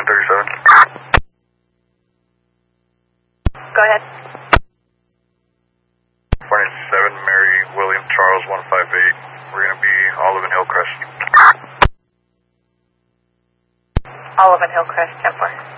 1037. Go ahead. 47 Mary William Charles 158. We're going to be Olive and Hillcrest. Olive and Hillcrest, 10-4.